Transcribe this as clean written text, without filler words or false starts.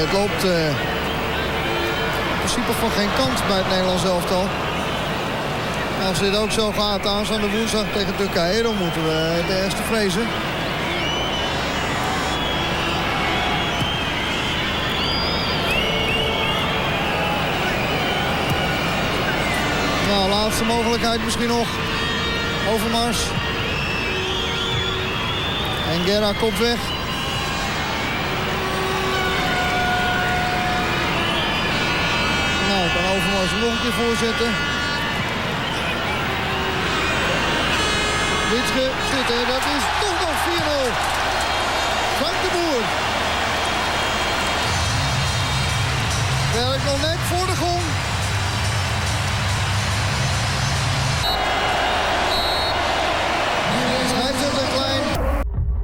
Het loopt in principe van geen kant bij het Nederlands elftal. Als dit ook zo gaat aanstaande woensdag tegen Turkije, dan moeten we het ergste vrezen. Nou, laatste mogelijkheid misschien nog. Overmars. En Guerra komt weg. Nou, kan Overmars nog een keer voorzetten. Witske zitten, dat is toch nog 4-0. Frank de Boer. Werkt nog net voor